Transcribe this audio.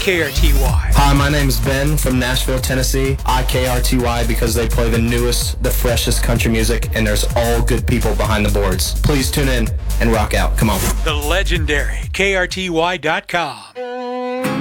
KRTY. Hi, my name is Ben from Nashville, Tennessee. I KRTY because they play the newest, the freshest country music, and there's all good people behind the boards. Please tune in and rock out. Come on. The legendary KRTY.com.